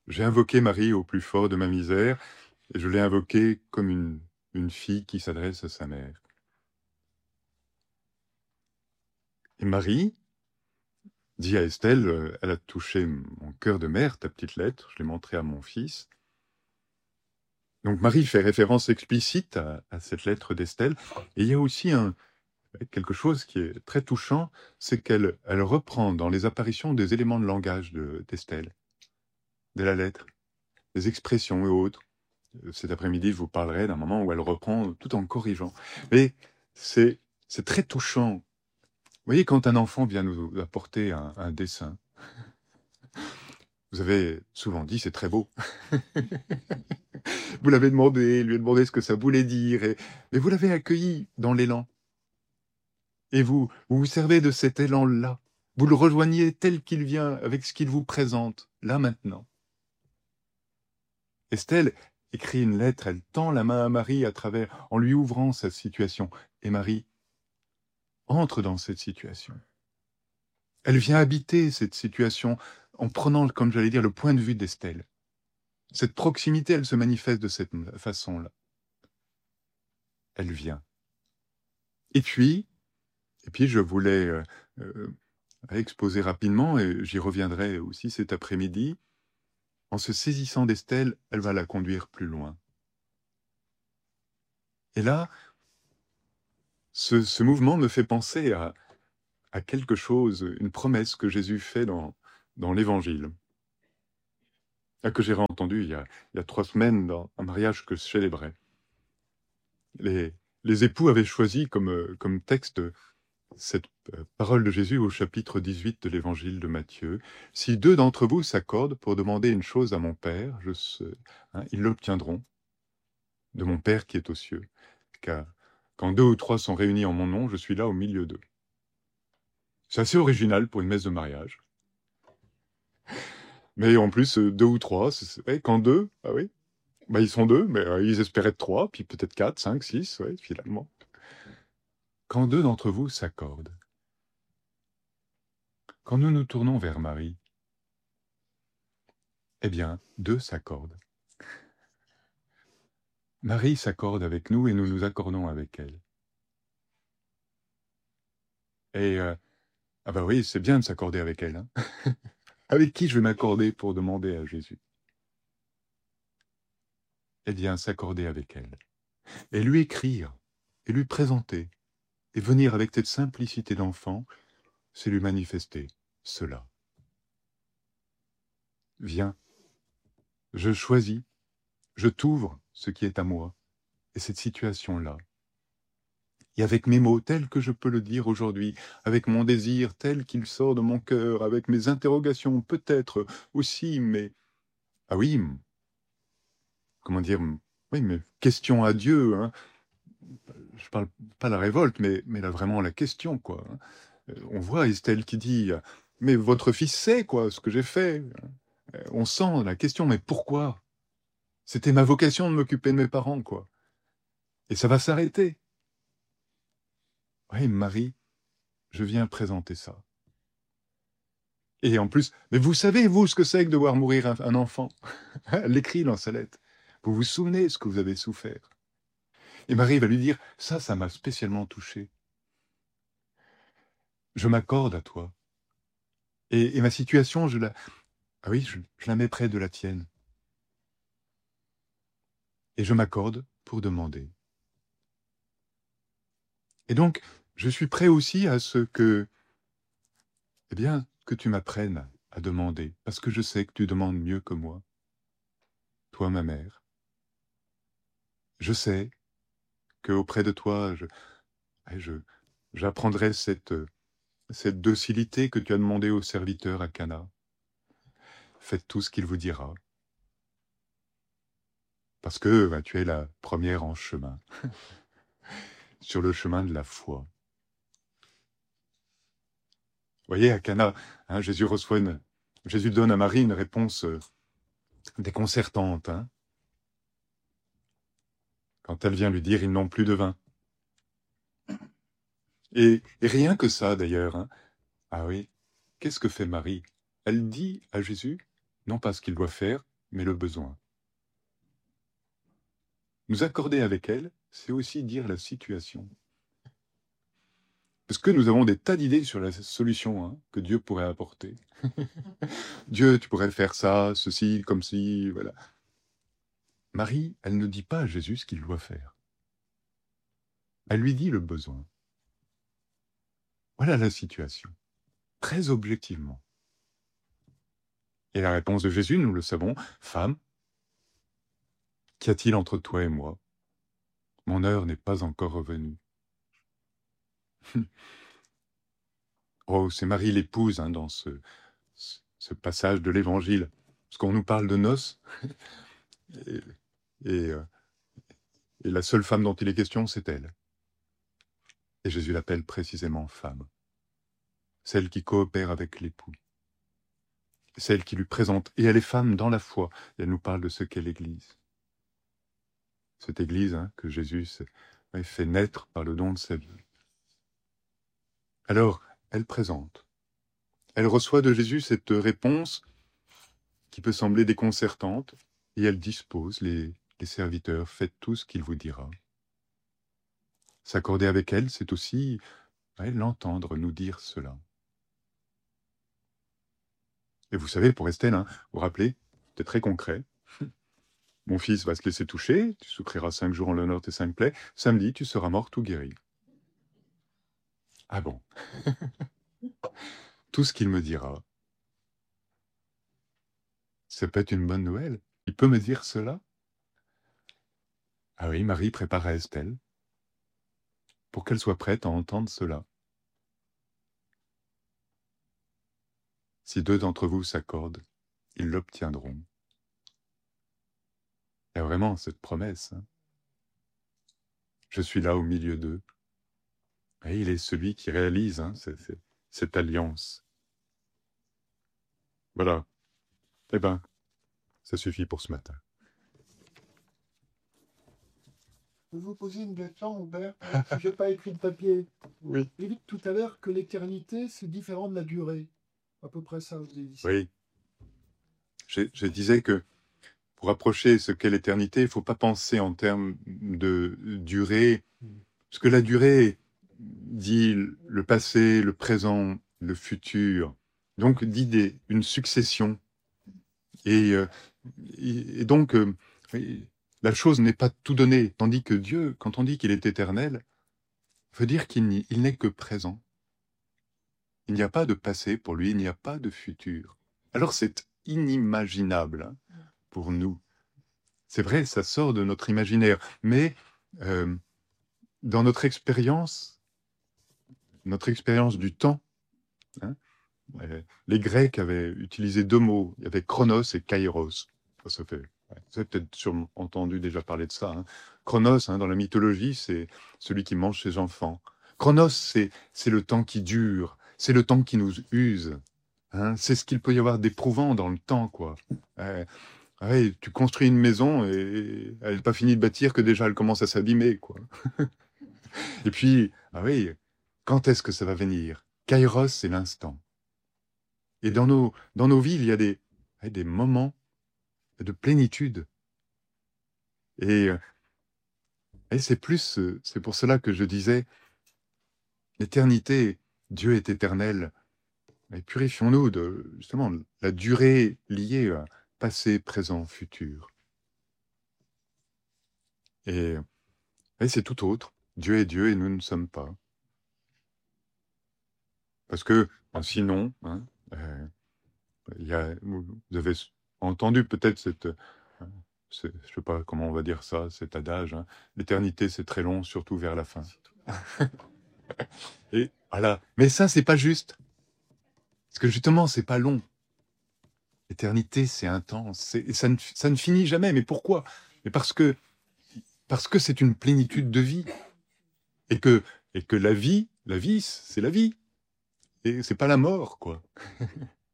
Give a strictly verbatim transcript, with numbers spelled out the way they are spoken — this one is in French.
J'ai invoqué Marie au plus fort de ma misère, et je l'ai invoquée comme une, une fille qui s'adresse à sa mère. Et Marie dit à Estelle, euh, elle a touché mon cœur de mère, ta petite lettre, je l'ai montrée à mon fils. Donc Marie fait référence explicite à, à cette lettre d'Estelle. Et il y a aussi un, quelque chose qui est très touchant, c'est qu'elle elle reprend dans les apparitions des éléments de langage de- d'Estelle, de la lettre, des expressions et autres. Cet après-midi, je vous parlerai d'un moment où elle reprend tout en corrigeant. Mais c'est c'est très touchant. Vous voyez, quand un enfant vient nous apporter un, un dessin, vous avez souvent dit c'est très beau. Vous l'avez demandé, lui avez demandé ce que ça voulait dire, et, mais vous l'avez accueilli dans l'élan. Et vous, vous vous servez de cet élan-là. Vous le rejoignez tel qu'il vient, avec ce qu'il vous présente, là maintenant. Estelle écrit une lettre, elle tend la main à Marie à travers, en lui ouvrant sa situation. Et Marie entre dans cette situation. Elle vient habiter cette situation en prenant, comme j'allais dire, le point de vue d'Estelle. Cette proximité, elle se manifeste de cette façon-là. Elle vient. Et puis, et puis je voulais euh, euh, exposer rapidement, et j'y reviendrai aussi cet après-midi, en se saisissant d'Estelle, elle va la conduire plus loin. Et là, ce, ce mouvement me fait penser à, à quelque chose, une promesse que Jésus fait dans, dans l'Évangile, que j'ai entendu il y, a, il y a trois semaines dans un mariage que je célébrais. Les, les époux avaient choisi comme, comme texte cette parole de Jésus au chapitre dix-huit de l'Évangile de Matthieu. « Si deux d'entre vous s'accordent pour demander une chose à mon Père, je sais, hein, ils l'obtiendront de mon Père qui est aux cieux. Car quand deux ou trois sont réunis en mon nom, je suis là au milieu d'eux. » C'est assez original pour une messe de mariage. Mais en plus, deux ou trois, c'est, ouais, quand deux, ah oui, bah, ils sont deux, mais euh, ils espéraient être trois, puis peut-être quatre, cinq, six, ouais, finalement. Quand deux d'entre vous s'accordent, quand nous nous tournons vers Marie, eh bien, deux s'accordent. Marie s'accorde avec nous et nous nous accordons avec elle. Et, euh, ah bah oui, c'est bien de s'accorder avec elle. Hein. Avec qui je vais m'accorder pour demander à Jésus? Eh bien, s'accorder avec elle. Et lui écrire, et lui présenter, et venir avec cette simplicité d'enfant, c'est lui manifester cela. Viens, je choisis, je t'ouvre ce qui est à moi, et cette situation-là. Et avec mes mots tels que je peux le dire aujourd'hui, avec mon désir tel qu'il sort de mon cœur, avec mes interrogations peut-être aussi, mais... Ah oui, comment dire, oui, mais question à Dieu, hein. Je parle pas la révolte, mais, mais là vraiment la question, quoi. On voit Estelle qui dit, mais votre fils sait, quoi, ce que j'ai fait. On sent la question, mais pourquoi? C'était ma vocation de m'occuper de mes parents, quoi. Et ça va s'arrêter. Oui, Marie, je viens présenter ça. Et en plus, mais vous savez, vous, ce que c'est que de voir mourir un, un enfant? Elle l'écrit dans sa lettre. Vous vous souvenez ce que vous avez souffert? Et Marie va lui dire, ça, ça m'a spécialement touché. Je m'accorde à toi. Et, et ma situation, je la, ah oui, je, je la mets près de la tienne. Et je m'accorde pour demander. Et donc, je suis prêt aussi à ce que, eh bien, que tu m'apprennes à demander, parce que je sais que tu demandes mieux que moi, toi, ma mère. Je sais qu'auprès de toi, je, je, j'apprendrai cette, cette docilité que tu as demandé au serviteur à Cana. Faites tout ce qu'il vous dira. Parce que ben, tu es la première en chemin, sur le chemin de la foi. Vous voyez, à Cana, hein, Jésus reçoit une, Jésus donne à Marie une réponse euh, déconcertante, hein, quand elle vient lui dire ils n'ont plus de vin. Et, et rien que ça, d'ailleurs. Hein. Ah oui, qu'est-ce que fait Marie? Elle dit à Jésus, non pas ce qu'il doit faire, mais le besoin. Nous accorder avec elle, c'est aussi dire la situation. Parce que nous avons des tas d'idées sur la solution hein, que Dieu pourrait apporter. Dieu, tu pourrais faire ça, ceci, comme ci, voilà. Marie, elle ne dit pas à Jésus ce qu'il doit faire. Elle lui dit le besoin. Voilà la situation, très objectivement. Et la réponse de Jésus, nous le savons, « Femme, qu'y a-t-il entre toi et moi? Mon heure n'est pas encore revenue. » Oh, c'est Marie l'épouse hein, dans ce, ce passage de l'Évangile. Parce qu'on nous parle de noces, et, et, euh, et la seule femme dont il est question, c'est elle. Et Jésus l'appelle précisément femme. Celle qui coopère avec l'époux. Celle qui lui présente. Et elle est femme dans la foi. Et elle nous parle de ce qu'est l'Église. Cette Église hein, que Jésus fait naître par le don de sa vie. Alors, elle présente. Elle reçoit de Jésus cette réponse qui peut sembler déconcertante, et elle dispose les, les serviteurs, faites tout ce qu'il vous dira. S'accorder avec elle, c'est aussi ouais, l'entendre nous dire cela. Et vous savez, pour Estelle, hein, vous vous rappelez, c'était très concret. Mon fils va se laisser toucher, tu souffriras cinq jours en l'honneur de tes cinq plaies, samedi, tu seras morte ou guérie. Ah bon? Tout ce qu'il me dira, ça peut être une bonne nouvelle. Il peut me dire cela? Ah oui, Marie prépare à Estelle pour qu'elle soit prête à entendre cela. Si deux d'entre vous s'accordent, ils l'obtiendront. Il y a vraiment cette promesse. Hein. Je suis là au milieu d'eux. Et il est celui qui réalise hein, cette, cette alliance. Voilà. Eh bien, ça suffit pour ce matin. Je vais vous poser une question, Hubert, si je n'ai pas écrit de papier. Oui. J'ai dit tout à l'heure que l'éternité, c'est différent de la durée. À peu près ça, vous avez dit ça. Oui. Je, je disais que pour approcher ce qu'est l'éternité, il ne faut pas penser en termes de durée, parce que la durée dit le passé, le présent, le futur, donc dit des, une succession. Et, euh, et, et donc, euh, la chose n'est pas tout donné, tandis que Dieu, quand on dit qu'il est éternel, veut dire qu'il n'est que présent. Il n'y a pas de passé pour lui, il n'y a pas de futur. Alors c'est inimaginable pour nous. C'est vrai, ça sort de notre imaginaire, mais euh, dans notre expérience, notre expérience du temps, hein, euh, les Grecs avaient utilisé deux mots, il y avait chronos et kairos. Ça fait, ouais, vous avez peut-être sûrement entendu déjà parler de ça. Hein. Chronos, hein, dans la mythologie, c'est celui qui mange ses enfants. Chronos, c'est le temps qui dure, c'est le temps qui nous use. Hein. C'est ce qu'il peut y avoir d'éprouvant dans le temps, quoi. Euh, ouais, tu construis une maison et elle n'est pas finie de bâtir que déjà elle commence à s'abîmer, quoi. Et puis, ah oui, quand est-ce que ça va venir? Kairos, c'est l'instant. Et dans nos, dans nos vies, il y a des, des moments de plénitude. Et, et c'est plus, c'est pour cela que je disais, l'éternité, Dieu est éternel. Et purifions-nous de, justement, la durée liée à passé, présent, futur. Et, et c'est tout autre. Dieu est Dieu et nous ne sommes pas. Parce que, ben, sinon, hein, euh, il y a, vous avez entendu peut-être cette, je ne sais pas comment on va dire ça, cet adage, hein, l'éternité c'est très long, surtout vers la fin. Et voilà. Mais ça, c'est pas juste. Parce que justement, c'est pas long. L'éternité, c'est intense. Et ça ne, ça ne finit jamais. Mais pourquoi? Mais parce que parce que c'est une plénitude de vie. Et que, et que la vie, la vie, c'est la vie. Et c'est pas la mort, quoi.